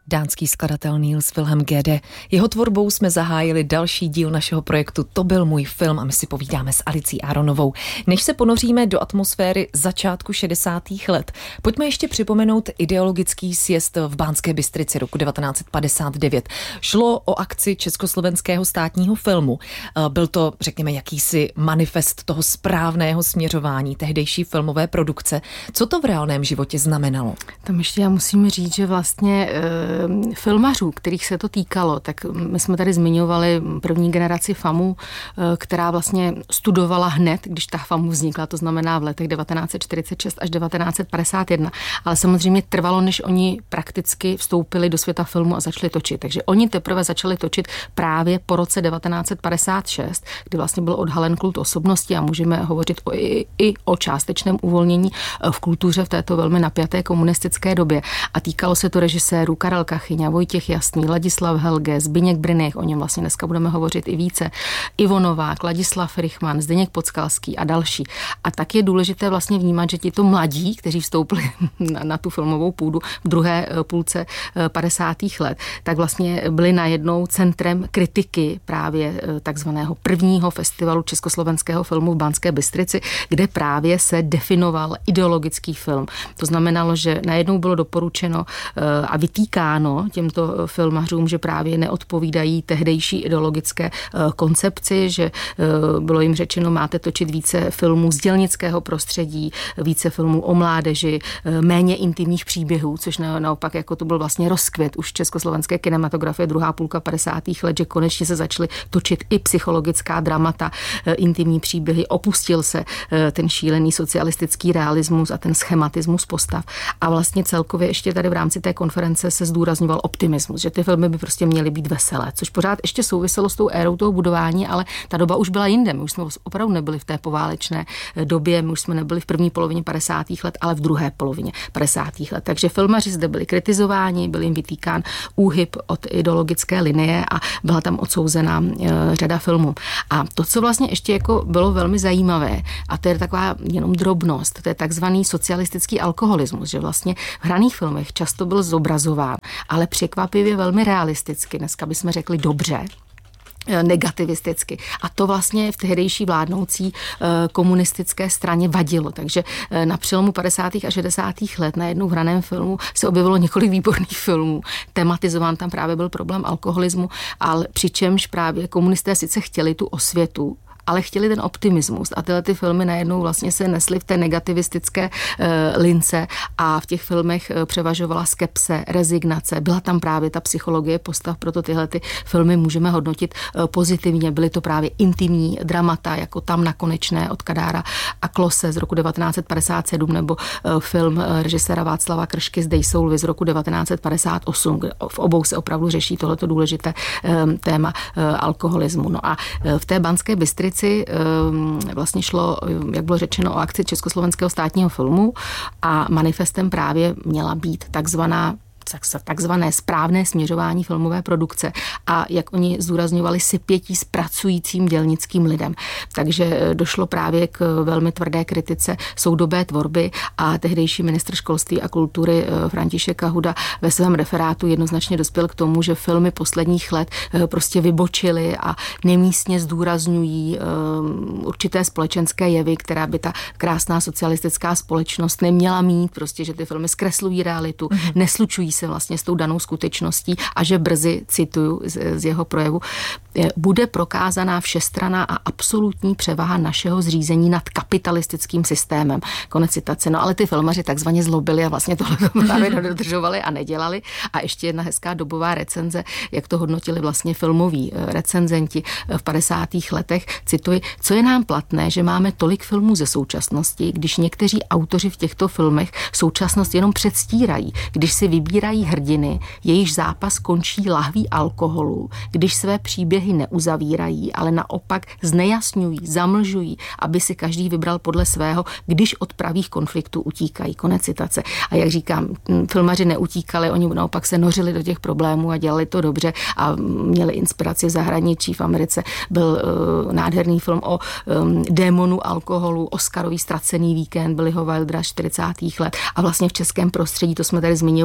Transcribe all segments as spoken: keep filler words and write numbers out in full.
Dánský skladatel Niels Wilhelm Gade. Jeho tvorbou jsme zahájili další díl našeho projektu To byl můj film a my si povídáme s Alicí Aronovou. Než se ponoříme do atmosféry začátku šedesátých let, pojďme ještě připomenout ideologický sjezd v Banské Bystrici roku devatenáct set padesát devět. Šlo o akci československého státního filmu. Byl to, řekněme, jakýsi manifest toho správného směřování tehdejší filmové produkce. Co to v reálném životě znamenalo? Tam ještě já musím říct, že vlastně filmařů, kterých se to týkalo, tak my jsme tady zmiňovali první generaci FAMu, která vlastně studovala hned, když ta FAMu vznikla, to znamená v letech devatenáct set čtyřicet šest až devatenáct set padesát jedna, ale samozřejmě trvalo, než oni prakticky vstoupili do světa filmu a začali točit. Takže oni teprve začali točit právě po roce devatenáct set padesát šest, kdy vlastně byl odhalen kult osobnosti a můžeme hovořit o, i, i o částečném uvolnění v kultuře v této velmi napjaté komunistické době. A týkalo se to režisérů Karel Kachyňa, Vojtěch Jasný, Ladislav Helge, Zbyněk Brynych, o něm vlastně dneska budeme hovořit i více, Ivo Novák, Ladislav Rychman, Zdeněk Podskalský a další. A tak je důležité vlastně vnímat, že tito mladí, kteří vstoupili na, na tu filmovou půdu v druhé půlce padesátých let, tak vlastně byli najednou centrem kritiky právě takzvaného prvního festivalu československého filmu v Banské Bystrici, kde právě se definoval ideologický film. To znamenalo, že najednou bylo doporučeno a vytýkáno těmto filmařům, že právě neodpovídají tehdejší ideologické koncepci, že bylo jim řečeno, máte točit více filmů z dělnického prostředí, více filmů o mládeži, méně intimních příběhů, což naopak jako to byl vlastně rozkvět už československé kinematografie druhá půlka padesátých let, že konečně se začaly točit i psychologická dramata, intimní příběhy, opustil se ten šílený socialistický realismus a ten schematismus postav. A vlastně celkově ještě tady v rámci té konference se zdůrazňoval optimismus, že ty filmy by prostě měly být veselé, což pořád ještě souviselo s tou érou toho budování, ale ta doba už byla jinde. My už jsme opravdu nebyli v té poválečné době, my už jsme nebyli v první polovině padesátých let, ale v druhé polovině padesátých let. Takže filmaři zde byli kritizováni, byl jim vytýkán úhyb od ideologické linie a byla tam odsouzena řada filmů. A to, co vlastně ještě jako bylo velmi zajímavé, a to je taková jenom drobnost, to je takzvaný socialistický alkoholismus, že vlastně v hraných filmech často byl zobrazován, ale překvapivě velmi realisticky, dneska bychom řekli dobře, negativisticky. A to vlastně v tehdejší vládnoucí komunistické straně vadilo. Takže na přelomu padesátých a šedesátých let na jednou v hraném filmu se objevilo několik výborných filmů. Tematizován tam právě byl problém alkoholismu, ale přičemž právě komunisté sice chtěli tu osvětu, ale chtěli ten optimismus a tyhle ty filmy najednou vlastně se nesly v té negativistické e, lince a v těch filmech e, převažovala skepse, rezignace. Byla tam právě ta psychologie postav, proto tyhle ty filmy můžeme hodnotit e, pozitivně. Byly to právě intimní dramata, jako Tam na konečné od Kadára a Klose z roku devatenáct set padesát sedm nebo e, film e, režiséra Václava Kršky z Dej soulvy z roku devatenáct set padesát osm. V obou se opravdu řeší tohleto důležité e, téma e, alkoholismu. No a e, v té Banské Bystrici vlastně šlo, jak bylo řečeno, o akci československého státního filmu a manifestem právě měla být takzvaná takzvané správné směřování filmové produkce a jak oni zdůrazňovali sypětí s pracujícím dělnickým lidem. Takže došlo právě k velmi tvrdé kritice soudobé tvorby a tehdejší ministr školství a kultury František Kahuda ve svém referátu jednoznačně dospěl k tomu, že filmy posledních let prostě vybočily a nemístně zdůrazňují určité společenské jevy, která by ta krásná socialistická společnost neměla mít, prostě, že ty filmy zkreslují realitu, mm-hmm. neslučují se vlastně s tou danou skutečností a že brzy, cituju z, z jeho projevu, bude prokázaná všestranná a absolutní převaha našeho zřízení nad kapitalistickým systémem. Konec citace. No ale ty filmaři takzvaně zlobili a vlastně tohle právě dodržovali a nedělali. A ještě jedna hezká dobová recenze, jak to hodnotili vlastně filmoví recenzenti v padesátých letech. Cituji, co je nám platné, že máme tolik filmů ze současnosti, když někteří autoři v těchto filmech současnost jenom předstírají, když si vybírají hrdiny, jejichž zápas končí lahví alkoholu, když své příběhy neuzavírají, ale naopak znejasňují, zamlžují, aby si každý vybral podle svého, když od pravých konfliktů utíkají. Konec citace. A jak říkám, filmaři neutíkali, oni naopak se nořili do těch problémů a dělali to dobře a měli inspiraci v zahraničí. V Americe byl uh, nádherný film o um, démonu alkoholu, Oscarový Ztracený víkend, Billyho Wildera z čtyřicátých let a vlastně v českém prostředí, to jsme tady zmiňovali, my jsme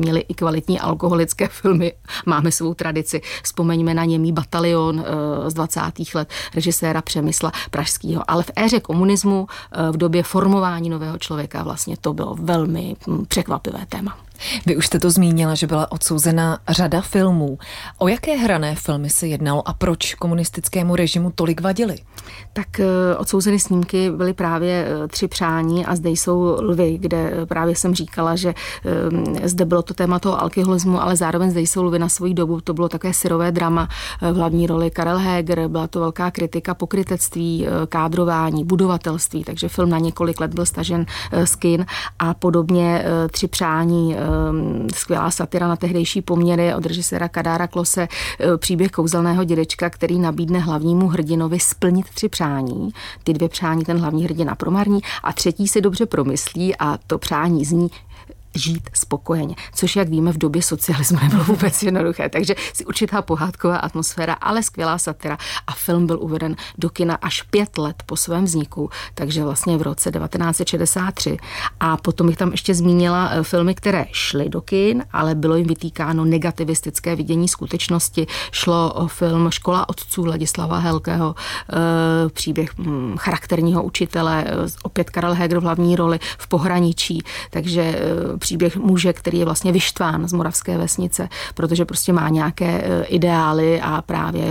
měli i kvalitní alkoholické filmy, máme svou tradici. Vzpomeňme na Němý batalion z dvacátých let režiséra Přemysla Pražského. Ale v éře komunismu, v době formování nového člověka, vlastně to bylo velmi překvapivé téma. Vy už jste to zmínila, že byla odsouzena řada filmů. O jaké hrané filmy se jednalo a proč komunistickému režimu tolik vadily? Tak odsouzeny snímky byly právě Tři přání a Zde jsou lvy, kde právě jsem říkala, že zde bylo to téma toho alkoholismu, ale zároveň Zde jsou lvy na svoji dobu. To bylo takové syrové drama, v hlavní roli Karel Heger, byla to velká kritika pokrytectví, kádrování, budovatelství, takže film na několik let byl stažen z kin a podobně Tři přání, skvělá satira na tehdejší poměry od režiséra Kadára Klose, příběh kouzelného dědečka, který nabídne hlavnímu hrdinovi splnit tři přání. Ty dvě přání ten hlavní hrdina promarní a třetí si dobře promyslí a to přání zní žít spokojeně, což, jak víme, v době socialismu nebylo vůbec jednoduché. Takže si určitá pohádková atmosféra, ale skvělá satira a film byl uveden do kina až pět let po svém vzniku, takže vlastně v roce devatenáct set šedesát tři. A potom bych tam ještě zmínila filmy, které šly do kin, ale bylo jim vytýkáno negativistické vidění skutečnosti. Šlo o film Škola otců Ladislava Helkého, příběh charakterního učitele, opět Karel Heger v hlavní roli v pohraničí, takže příběh muže, který je vlastně vyštván z moravské vesnice, protože prostě má nějaké ideály a právě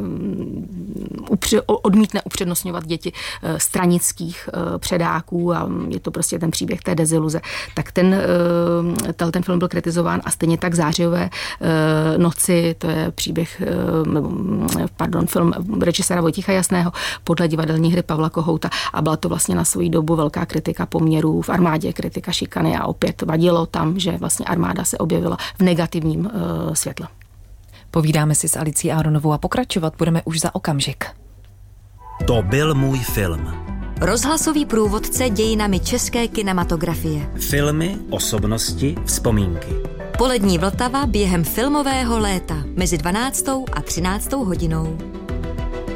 odmítne upřednostňovat děti stranických předáků a je to prostě ten příběh té deziluze. Tak ten, ten film byl kritizován a stejně tak Zářijové noci, to je příběh, pardon, film režiséra Vojtěcha Jasného podle divadelní hry Pavla Kohouta a byla to vlastně na svou dobu velká kritika poměrů v armádě, kritika šikany a opět vadilo tam, že vlastně armáda se objevila v negativním uh, světle. Povídáme si s Alicí Aronovou a pokračovat budeme už za okamžik. To byl můj film. Rozhlasový průvodce dějinami české kinematografie. Filmy, osobnosti, vzpomínky. Polední Vltava během filmového léta mezi dvanáctou a třináctou hodinou.